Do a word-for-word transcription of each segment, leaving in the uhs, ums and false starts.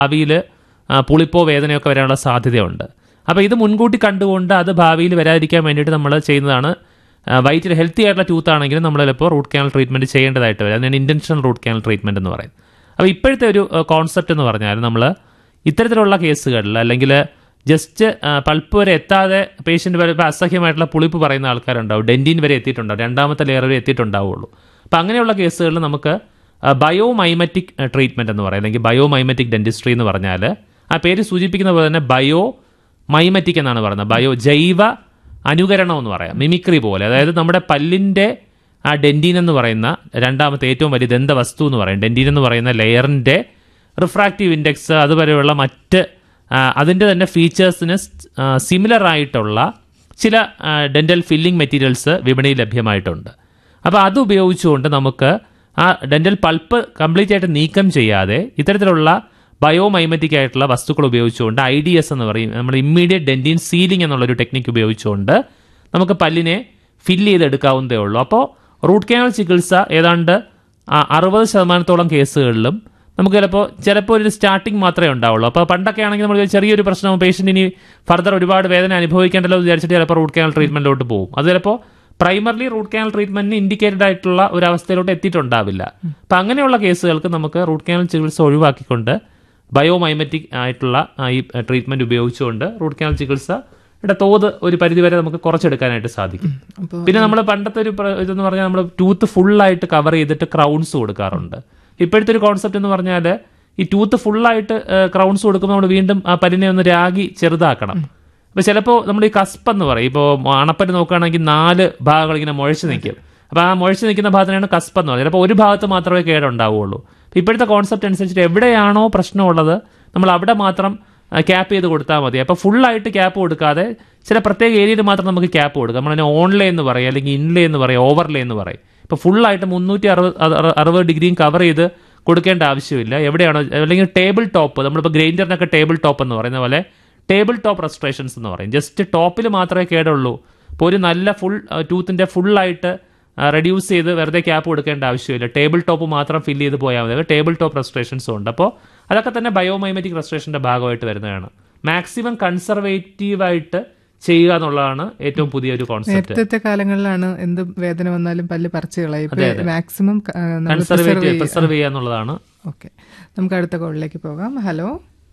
ഭാവിയിൽ പുളിപ്പോ വേദനയൊക്കെ വരാനുള്ള സാധ്യതയുണ്ട്. അപ്പോൾ ഇത് മുൻകൂട്ടി കണ്ടുകൊണ്ട് അത് ഭാവിയിൽ വരാതിരിക്കാൻ വേണ്ടിയിട്ട് നമ്മൾ ചെയ്യുന്നതാണ്. വൈറ്റിൽ ഹെൽത്തി ആയിട്ടുള്ള ടൂത്ത് ആണെങ്കിലും നമ്മൾ ചിലപ്പോൾ റൂട്ട് കനാൽ ട്രീറ്റ്മെൻറ്റ് ചെയ്യേണ്ടതായിട്ട് വരും. അതിനാണ് ഇൻറ്റൻഷണൽ റൂട്ട് കനാൽ ട്രീറ്റ്മെൻറ്റ് എന്ന് പറയുന്നത്. അപ്പോൾ ഇപ്പോഴത്തെ ഒരു കോൺസെപ്റ്റ് എന്ന് പറഞ്ഞാൽ നമ്മൾ ഇത്തരത്തിലുള്ള കേസുകളിൽ അല്ലെങ്കിൽ ജസ്റ്റ് പൾപ്പ് വരെ എത്താതെ പേഷ്യൻ്റ് വരെ ഇപ്പോൾ അസഹ്യമായിട്ടുള്ള പുളിപ്പ് പറയുന്ന ആൾക്കാരുണ്ടാവും, ഡെൻറ്റിൻ വരെ എത്തിയിട്ടുണ്ടാവും, രണ്ടാമത്തെ ലെയർ വരെ എത്തിയിട്ടുണ്ടാവുള്ളൂ. അപ്പോൾ അങ്ങനെയുള്ള കേസുകളിൽ നമുക്ക് ബയോമൈമറ്റിക് ട്രീറ്റ്മെൻറ്റ് എന്ന് പറയും, അല്ലെങ്കിൽ ബയോമൈമറ്റിക് ഡെൻറ്റിസ്ട്രി എന്ന് പറഞ്ഞാൽ ആ പേര് സൂചിപ്പിക്കുന്ന പോലെ തന്നെ ബയോ മൈമറ്റിക് എന്നാണ് പറയുന്നത്. ബയോ ജൈവ അനുകരണം എന്ന് പറയാം, മിമിക്രി പോലെ. അതായത് നമ്മുടെ പല്ലിൻ്റെ ആ ഡെൻറ്റിൻ എന്ന് പറയുന്ന രണ്ടാമത്തെ ഏറ്റവും വലിയ ദന്തവസ്തു എന്ന് പറയും, ഡെൻറ്റിൻ എന്ന് പറയുന്ന ലെയറിൻ്റെ റിഫ്രാക്റ്റീവ് ഇൻഡെക്സ് അതുവരെയുള്ള മറ്റ് അതിൻ്റെ തന്നെ ഫീച്ചേഴ്സിന് സിമിലർ ആയിട്ടുള്ള ചില ഡെൻ്റൽ ഫില്ലിംഗ് മെറ്റീരിയൽസ് വിപണിയിൽ ലഭ്യമായിട്ടുണ്ട്. അപ്പോൾ അത് ഉപയോഗിച്ചുകൊണ്ട് നമുക്ക് ആ ഡെൻ്റൽ പൾപ്പ് കംപ്ലീറ്റ് ആയിട്ട് നീക്കം ചെയ്യാതെ ഇത്തരത്തിലുള്ള ബയോമൈമറ്റിക് ആയിട്ടുള്ള വസ്തുക്കൾ ഉപയോഗിച്ചുകൊണ്ട് ഐ ഡി എസ് എന്ന് പറയും, നമ്മൾ ഇമ്മീഡിയറ്റ് ഡെൻറ്റിൻ സീലിംഗ് എന്നുള്ളൊരു ടെക്നിക്ക് ഉപയോഗിച്ചുകൊണ്ട് നമുക്ക് പല്ലിനെ ഫില്ല് ചെയ്തെടുക്കാവുന്നതേ ഉള്ളൂ. അപ്പോൾ റൂട്ട് കനാൽ ചികിത്സ ഏതാണ്ട് അറുപത് ശതമാനത്തോളം കേസുകളിലും നമുക്ക് ചിലപ്പോൾ ചിലപ്പോൾ ഒരു സ്റ്റാർട്ടിങ് മാത്രമേ ഉണ്ടാവുള്ളൂ. അപ്പോൾ പണ്ടൊക്കെ ആണെങ്കിൽ നമ്മൾ ചെറിയൊരു പ്രശ്നം പേഷ്യൻ്റ് ഇനി ഫർദർ ഒരുപാട് വേദന അനുഭവിക്കേണ്ടല്ലോ എന്ന് വിചാരിച്ചിട്ട് ചിലപ്പോൾ റൂട്ട് കനാൽ ട്രീറ്റ്മെൻറ്റിലോട്ട് പോകും. അത് ചിലപ്പോൾ പ്രൈമർലി റൂട്ട് കനാൽ ട്രീറ്റ്മെൻറ്റിന് ഇൻഡിക്കേറ്റഡ് ആയിട്ടുള്ള ഒരു അവസ്ഥയിലോട്ട് എത്തിയിട്ടുണ്ടാവില്ല. അപ്പം അങ്ങനെയുള്ള കേസുകൾക്ക് നമുക്ക് റൂട്ട് കനാൽ ചികിത്സ ഒഴിവാക്കിക്കൊണ്ട് ബയോമൈമറ്റിക് ആയിട്ടുള്ള ഈ ട്രീറ്റ്മെൻറ്റ് ഉപയോഗിച്ചുകൊണ്ട് റൂട്ട് കനാൽ ചികിത്സയുടെ തോത് ഒരു പരിധിവരെ നമുക്ക് കുറച്ചെടുക്കാനായിട്ട് സാധിക്കും. പിന്നെ നമ്മൾ പണ്ടത്തെ ഒരു ഇതെന്ന് പറഞ്ഞാൽ നമ്മൾ ടൂത്ത് ഫുള്ളായിട്ട് കവർ ചെയ്തിട്ട് ക്രൗൺസ് കൊടുക്കാറുണ്ട്. ഇപ്പോഴത്തെ ഒരു കോൺസെപ്റ്റ് എന്ന് പറഞ്ഞാൽ ഈ ടൂത്ത് ഫുള്ളായിട്ട് ക്രൗൺസ് കൊടുക്കുമ്പോൾ നമ്മൾ വീണ്ടും ആ പല്ലിനെ ഒന്ന് രാഗി ചെറുതാക്കണം. അപ്പോൾ ചിലപ്പോൾ നമ്മൾ ഈ കസ്പ് എന്ന് പറയും, ഇപ്പോൾ അണപ്പല്ല് നോക്കുകയാണെങ്കിൽ നാല് ഭാഗങ്ങൾ ഇങ്ങനെ മുഴച്ച് നിൽക്കും. അപ്പോൾ ആ മുഴച്ച് നിൽക്കുന്ന ഭാഗത്തിനാണ് കസ്പ് എന്ന് പറയുന്നത്. ചിലപ്പോൾ ഒരു ഭാഗത്ത് മാത്രമേ കേടുണ്ടാവുകയുള്ളൂ. ഇപ്പോഴത്തെ കോൺസെപ്റ്റ് അനുസരിച്ചിട്ട് എവിടെയാണോ പ്രശ്നമുള്ളത് നമ്മൾ അവിടെ മാത്രം ക്യാപ്പ് ചെയ്ത് കൊടുത്താൽ മതി. അപ്പോൾ ഫുള്ളായിട്ട് ക്യാപ്പ് കൊടുക്കാതെ ചില പ്രത്യേക ഏരിയയിൽ മാത്രം നമുക്ക് ക്യാപ്പ് കൊടുക്കാം. നമ്മളതിനെ ഓൺലേ എന്ന് പറയും, അല്ലെങ്കിൽ ഇൻലേ എന്ന് പറയും, ഓവർലേ എന്ന് പറയും. ഇപ്പോൾ ഫുള്ളായിട്ട് മുന്നൂറ്റി അറുപത് അറുപത് ഡിഗ്രിയും കവർ ചെയ്ത് കൊടുക്കേണ്ട ആവശ്യമില്ല. എവിടെയാണോ, അല്ലെങ്കിൽ ടേബിൾ ടോപ്പ്, നമ്മളിപ്പോൾ ഗ്രൈൻഡറിനൊക്കെ ടേബിൾ ടോപ്പ് എന്ന് പറയുന്ന പോലെ ടേബിൾ ടോപ്പ് റെസ്ട്രേഷൻസ് എന്ന് പറയും. ജസ്റ്റ് ടോപ്പിൽ മാത്രമേ കേടുള്ളൂ. ഇപ്പോൾ ഒരു നല്ല ഫുൾ ടൂത്തിൻ്റെ ഫുള്ളായിട്ട് റെഡ്യൂസ് ചെയ്ത് വെറുതെ ക്യാപ്പ് കൊടുക്കേണ്ട ആവശ്യമില്ല. ടേബിൾ ടോപ്പ് മാത്രം ഫില്ല് ചെയ്ത് പോയാൽ മതി. ടേബിൾ ടോപ്പ് റെസ്ട്രേഷൻസും ഉണ്ട്. അപ്പോൾ അതൊക്കെ തന്നെ ബയോമൈമറ്റിക് റെസ്ട്രേഷൻ്റെ ഭാഗമായിട്ട് വരുന്നതാണ്. മാക്സിമം കൺസർവേറ്റീവായിട്ട് ചെയ്യുക എന്നുള്ളതാണ് ഏറ്റവും പുതിയൊരു കോൺസെപ്റ്റ്. നേരത്തെ കാലങ്ങളിലാണ് എന്ത് വേദന വന്നാലും പല്ല് പറിച്ച് കളയും, മാക്സിമം കൺസർവേറ്റീവ് പ്രിസർവ് ചെയ്യുക എന്നുള്ളതാണ്. ഓക്കെ, നമുക്ക് അടുത്ത കോളിലേക്ക് പോകാം. ഹലോ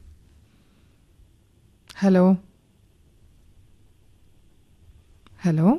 ഹലോ ഹലോ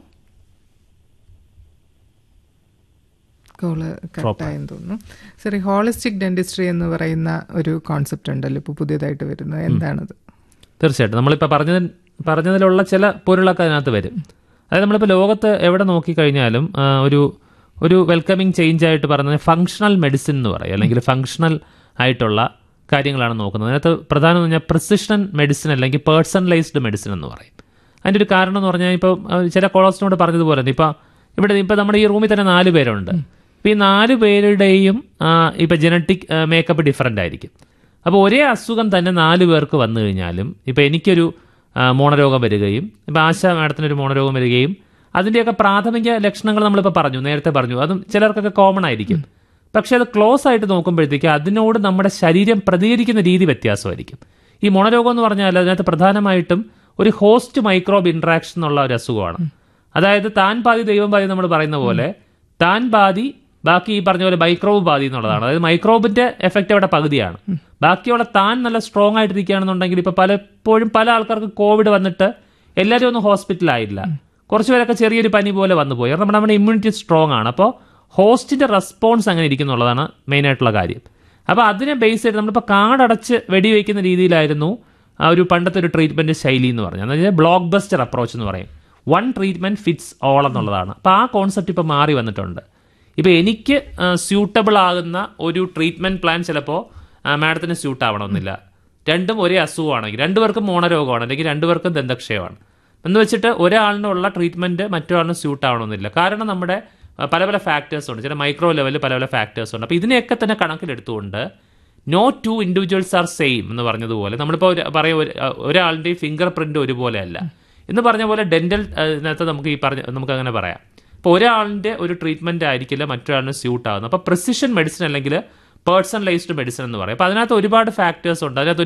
കോള് കട്ടായെന്ന് തോന്നുന്നു. സോറി, ഹോളിസ്റ്റിക് ഡെന്റിസ്ട്രി എന്ന് പറയുന്ന ഒരു കോൺസെപ്റ്റ് ഉണ്ടല്ലോ ഇപ്പോൾ പുതിയതായിട്ട് വരുന്നത്, എന്താണത്? തീർച്ചയായിട്ടും നമ്മളിപ്പോൾ പറഞ്ഞത് പറഞ്ഞതിലുള്ള ചില പൊരുളൊക്കെ അതിനകത്ത് വരും. അതായത് നമ്മളിപ്പോൾ ലോകത്ത് എവിടെ നോക്കിക്കഴിഞ്ഞാലും ഒരു ഒരു വെൽക്കമിങ് ചേഞ്ച് ആയിട്ട് പറയുന്നത് ഫങ്ഷണൽ മെഡിസിൻ എന്ന് പറയും, അല്ലെങ്കിൽ ഫങ്ഷണൽ ആയിട്ടുള്ള കാര്യങ്ങളാണ് നോക്കുന്നത്. അതിനകത്ത് പ്രധാനം എന്ന് പറഞ്ഞാൽ പ്രിസിഷൻ മെഡിസിൻ അല്ലെങ്കിൽ പേഴ്സണലൈസ്ഡ് മെഡിസിൻ എന്ന് പറയും. അതിൻ്റെ ഒരു കാരണം എന്ന് പറഞ്ഞാൽ ഇപ്പോൾ ചില കോളേഴ്സിനോട് പറഞ്ഞതുപോലെ ഇപ്പോൾ ഇവിടെ ഇപ്പോൾ നമ്മുടെ ഈ റൂമിൽ തന്നെ നാല് പേരുണ്ട്. ഇപ്പോൾ ഈ നാല് പേരുടെയും ഇപ്പോൾ ജനറ്റിക് മേക്കപ്പ് ഡിഫറൻ്റ് ആയിരിക്കും. അപ്പോൾ ഒരേ അസുഖം തന്നെ നാല് പേർക്ക് വന്നു കഴിഞ്ഞാലും ഇപ്പോൾ എനിക്കൊരു മോണരോഗം വരികയും ഇപ്പോൾ ആശ മാഡത്തിനൊരു മോണരോഗം വരികയും അതിൻ്റെയൊക്കെ പ്രാഥമിക ലക്ഷണങ്ങൾ നമ്മളിപ്പോൾ പറഞ്ഞു, നേരത്തെ പറഞ്ഞു, അതും ചിലർക്കൊക്കെ കോമൺ ആയിരിക്കും. പക്ഷേ അത് ക്ലോസ് ആയിട്ട് നോക്കുമ്പോഴത്തേക്ക് അതിനോട് നമ്മുടെ ശരീരം പ്രതികരിക്കുന്ന രീതി വ്യത്യാസമായിരിക്കും. ഈ മോണരോഗം എന്ന് പറഞ്ഞാൽ അതിനകത്ത് പ്രധാനമായിട്ടും ഒരു ഹോസ്റ്റ് മൈക്രോബ് ഇൻട്രാക്ഷൻ എന്നുള്ള ഒരു അസുഖമാണ്. അതായത് താൻ പാതി ദൈവം പാതി നമ്മൾ പറയുന്ന പോലെ താൻ പാതി ബാക്കി ഈ പറഞ്ഞ പോലെ മൈക്രോബ് പാതി എന്നുള്ളതാണ്. അതായത് മൈക്രോബിന്റെ എഫക്റ്റ് അവിടെ പകുതിയാണ്. ബാക്കിയുള്ള താൻ നല്ല സ്ട്രോങ് ആയിട്ടിരിക്കുകയാണെന്നുണ്ടെങ്കിൽ ഇപ്പോൾ പലപ്പോഴും പല ആൾക്കാർക്ക് കോവിഡ് വന്നിട്ട് എല്ലാവരും ഒന്നും ഹോസ്പിറ്റലായില്ല, കുറച്ച് പേരൊക്കെ ചെറിയൊരു പനി പോലെ വന്നു പോയി. കാരണം നമ്മുടെ ഇമ്മ്യൂണിറ്റി സ്ട്രോങ് ആണ്. അപ്പോൾ ഹോസ്റ്റിന്റെ റെസ്പോൺസ് അങ്ങനെ ഇരിക്കുന്നുള്ളതാണ് മെയിനായിട്ടുള്ള കാര്യം. അപ്പോൾ അതിനെ ബേസ് ചെയ്ത് നമ്മളിപ്പോൾ കാടടച്ച് വെടിവെക്കുന്ന രീതിയിലായിരുന്നു ഒരു പണ്ടത്തെ ഒരു ട്രീറ്റ്മെന്റ് ശൈലി എന്ന് പറഞ്ഞാൽ, അതായത് ബ്ലോക്ക് ബസ്റ്റർ അപ്രോച്ച് എന്ന് പറയും. വൺ ട്രീറ്റ്മെന്റ് ഫിറ്റ്സ് ഓൾ എന്നുള്ളതാണ്. അപ്പോൾ ആ കോൺസെപ്റ്റ് ഇപ്പോൾ മാറി വന്നിട്ടുണ്ട്. ഇപ്പോൾ എനിക്ക് സ്യൂട്ടബിൾ ആകുന്ന ഒരു ട്രീറ്റ്മെൻറ്റ് പ്ലാൻ ചിലപ്പോൾ മാഡത്തിന് സ്യൂട്ട് ആവണമെന്നില്ല. രണ്ടും ഒരേ അസുഖമാണെങ്കിൽ, രണ്ടുപേർക്കും മോണരോഗമാണ് അല്ലെങ്കിൽ രണ്ടുപേർക്കും ദന്തക്ഷയമാണ് എന്ന് വെച്ചിട്ട് ഒരാളിനുള്ള ട്രീറ്റ്മെൻറ്റ് മറ്റൊരാളിന് സ്യൂട്ട് ആവണമെന്നില്ല. കാരണം നമ്മുടെ പല പല ഫാക്ടേഴ്സ് ഉണ്ട്, ചില മൈക്രോ ലെവലിൽ പല പല ഫാക്ടേഴ്സ് ഉണ്ട്. അപ്പോൾ ഇതിനെയൊക്കെ തന്നെ കണക്കിലെടുത്തുകൊണ്ട് no to individuals are same എന്ന് പറഞ്ഞതുപോലെ നമ്മളിപ്പോൾ പറയും ഒരാളുടെയും ഫിംഗർ പ്രിൻ്റ് ഒരുപോലെ അല്ല എന്ന് പറഞ്ഞ പോലെ ഡെൻ്റൽ ഇതിനകത്ത് നമുക്ക് ഈ പറഞ്ഞ നമുക്ക് അങ്ങനെ പറയാം. ഇപ്പോൾ ഒരാളിൻ്റെ ഒരു ട്രീറ്റ്മെൻറ്റ് ആയിരിക്കില്ല മറ്റൊരാളിന് സ്യൂട്ട് ആകുന്നത്. അപ്പോൾ പ്രിസിഷൻ മെഡിസിൻ അല്ലെങ്കിൽ പേഴ്സണലൈസ്ഡ് മെഡിസിൻ എന്ന് പറയും. അപ്പോൾ അതിനകത്ത് ഒരുപാട് ഫാക്ടേഴ്സ് ഉണ്ട്. അതിനകത്ത്